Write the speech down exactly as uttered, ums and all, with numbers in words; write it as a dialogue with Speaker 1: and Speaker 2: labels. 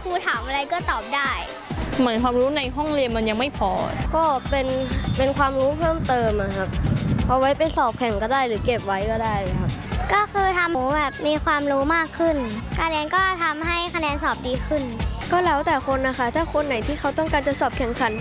Speaker 1: ครูถามอะไรก็ตอบได้
Speaker 2: เหมือนความรู้ในห้องเรียนมันยังไม่พอ
Speaker 3: ก็เป็นเป็นความรู้เพิ่มเติมครับเอาไว้ไปสอบแข่งก็ได้หรือเก็บไว้ก็ได้ครับ
Speaker 1: ก็คือทำหนูแบบมีความรู้มากขึ้นการเรียนก็ทำให้คะแนนสอบดีขึ้น
Speaker 3: ก็แล้วแต่คนนะคะถ้าคนไหนที่เขาต้องการจะสอบแข่งขัน